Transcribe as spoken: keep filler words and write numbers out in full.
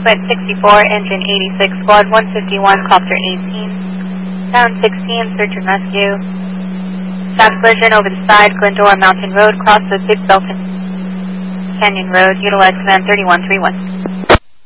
Frequent sixty-four, engine eighty-six, squad one fifty-one, copter eighteen. Down sixteen, search and rescue. Fast collision over the side, Glendora Mountain Road, cross the Big Belton Canyon Road, utilize command thirty-one three one.